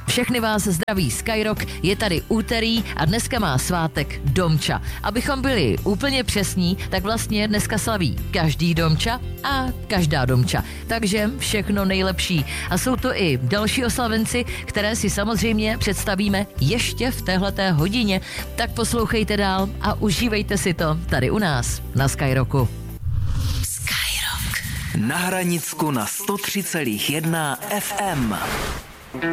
Všechny vás zdraví Skyrock, je tady úterý a dneska má svátek Domča. Abychom byli úplně přesní, tak vlastně dneska slaví každý Domča a každá Domča. Takže všechno nejlepší. A jsou to i další oslavenci, které si samozřejmě představíme ještě v téhleté hodině. Tak poslouchejte dál a užívejte si to tady u nás na Skyrocku. Na Hranicku na 103,1 FM.